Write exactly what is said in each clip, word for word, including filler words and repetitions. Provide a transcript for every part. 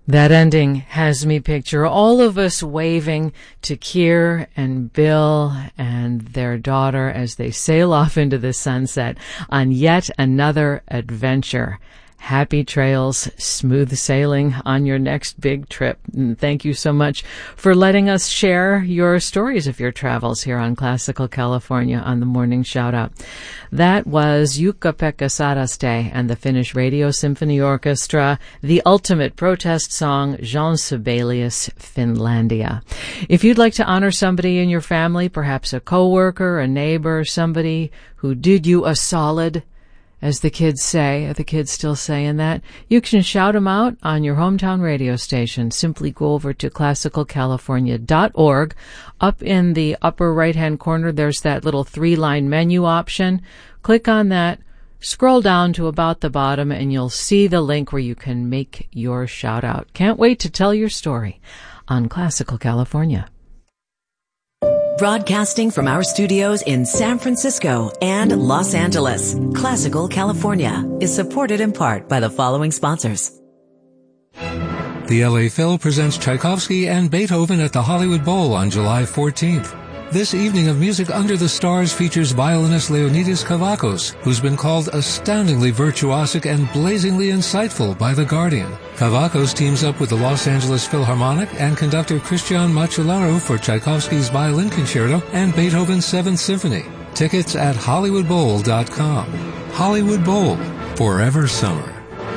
That ending has me picture all of us waving to Keir and Bill and their daughter as they sail off into the sunset on yet another adventure. Happy trails, smooth sailing on your next big trip. And thank you so much for letting us share your stories of your travels here on Classical California on the Morning Shout Out. That was Jukka-Pekka Saraste and the Finnish Radio Symphony Orchestra, the ultimate protest song, Jean Sibelius, Finlandia. If you'd like to honor somebody in your family, perhaps a coworker, a neighbor, somebody who did you a solid, as the kids say, are the kids still saying that? You can shout them out on your hometown radio station. Simply go over to classical california dot org. Up in the upper right-hand corner, there's that little three-line menu option. Click on that, scroll down to about the bottom, and you'll see the link where you can make your shout-out. Can't wait to tell your story on Classical California. Broadcasting from our studios in San Francisco and Los Angeles, Classical California is supported in part by the following sponsors. The L A Phil presents Tchaikovsky and Beethoven at the Hollywood Bowl on July fourteenth. This evening of Music Under the Stars features violinist Leonidas Kavakos, who's been called astoundingly virtuosic and blazingly insightful by The Guardian. Kavakos teams up with the Los Angeles Philharmonic and conductor Christian Macellaro for Tchaikovsky's Violin Concerto and Beethoven's Seventh Symphony. Tickets at hollywood bowl dot com. Hollywood Bowl, forever summer.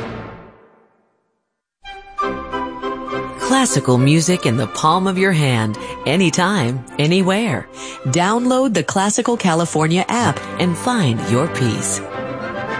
Classical music in the palm of your hand, anytime, anywhere. Download the Classical California app and find your peace.